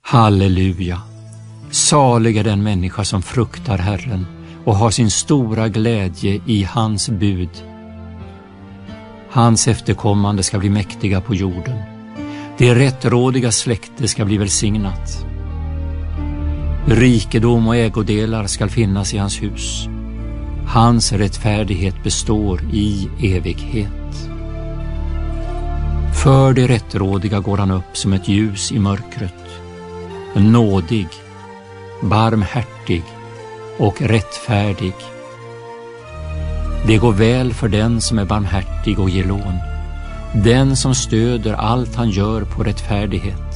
Halleluja! Salig är den människa som fruktar Herren och har sin stora glädje i hans bud. Hans efterkommande ska bli mäktiga på jorden. Det rättrådiga släkte ska bli välsignat. Rikedom och ägodelar ska finnas i hans hus. Hans rättfärdighet består i evighet. För det rättrådiga går han upp som ett ljus i mörkret. Nådig, barmhärtig och rättfärdig. Det går väl för den som är barmhärtig och ger lån, den som stöder allt han gör på rättfärdighet.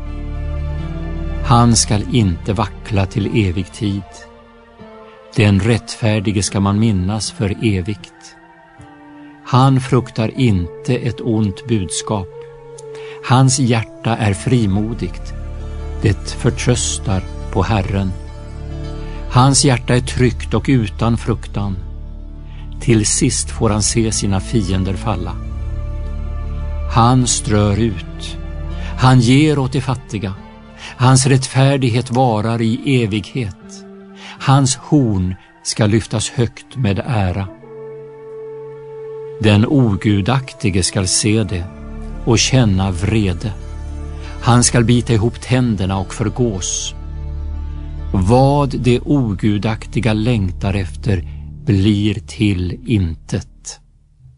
Han skall inte vackla till evig tid. Den rättfärdige ska man minnas för evigt. Han fruktar inte ett ont budskap. Hans hjärta är frimodigt. Det förtröstar på Herren. Hans hjärta är tryggt och utan fruktan. Till sist får han se sina fiender falla. Han strör ut. Han ger åt de fattiga. Hans rättfärdighet varar i evighet. Hans horn ska lyftas högt med ära. Den ogudaktige skall se det och känna vrede. Han skall bita ihop tänderna och förgås. Vad det ogudaktiga längtar efter blir till intet.